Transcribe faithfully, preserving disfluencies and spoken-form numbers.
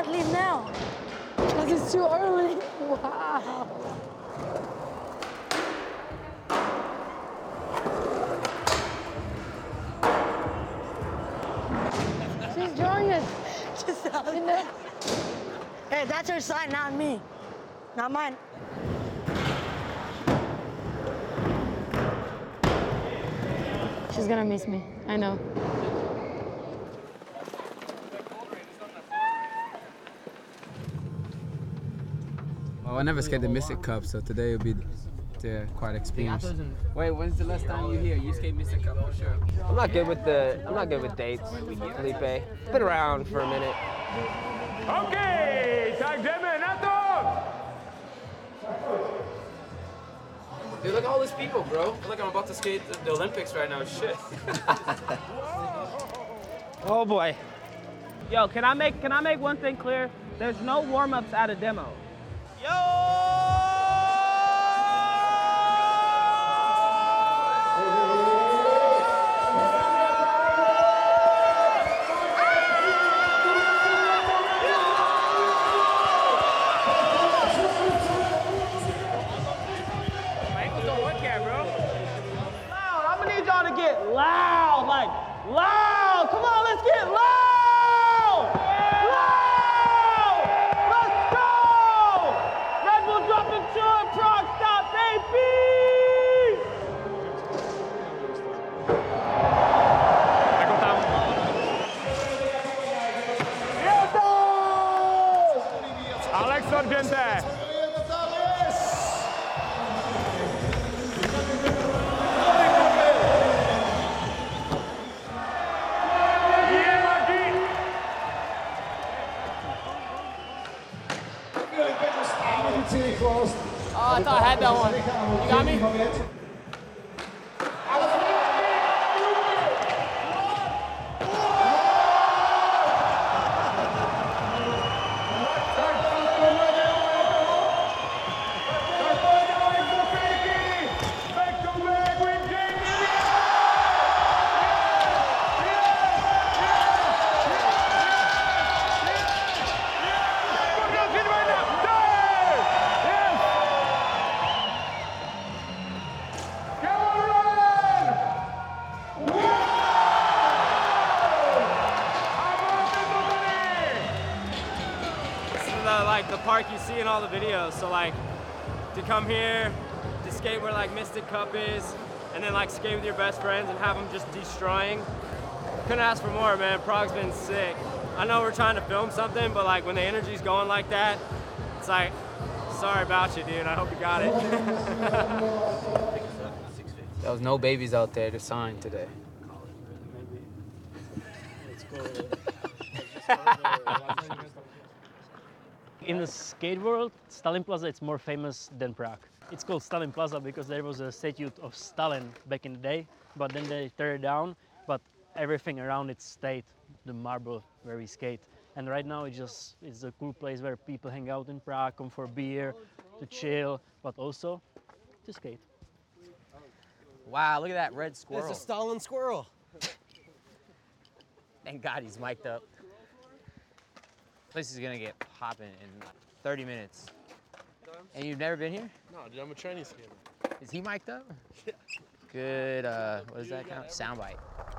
can't leave now because it's too early. Wow. She's enjoying it. Just out in there. Hey, that's her sign, not me. Not mine. She's gonna miss me, I know. Well, I never skated the Mystic Cup, so today will be the quite experience. Wait, when's the last time you here? You skate Mystic Cup for sure. I'm not good with the. I'm not good with dates, Felipe. Been around for a minute. Okay, tak jdeme na to! Dude, look at all these people, bro. I feel like I'm about to skate the Olympics right now. Shit. Oh boy. Yo, can I make can I make one thing clear? There's no warm-ups at a demo. Yo! Loud, like loud. Come on, let's get loud. Loud. Let's go. Red Bull dropping two. Prague stop, baby. Jako tam. Alex Sorgente. Oh, I thought I had that one. You got me? Like the park you see in all the videos, so like to come here to skate where like Mystic Cup is, and then like skate with your best friends and have them just destroying. Couldn't ask for more, man. Prague's been sick. I know we're trying to film something, but like when the energy's going like that, it's like, sorry about you, dude. I hope you got it. There was no babies out there to sign today. In the skate world, Stalin Plaza is more famous than Prague. It's called Stalin Plaza because there was a statue of Stalin back in the day, but then they tore it down, but everything around it stayed, the marble where we skate. And right now it's just, it's a cool place where people hang out in Prague, come for beer, to chill, but also to skate. Wow, look at that red squirrel. It's a Stalin squirrel. Thank God he's mic'd up. This is gonna get popping in thirty minutes. And you've never been here? No, dude, I'm a Chinese skater. Is he mic'd up? Yeah. Good, uh, what does that count? Soundbite.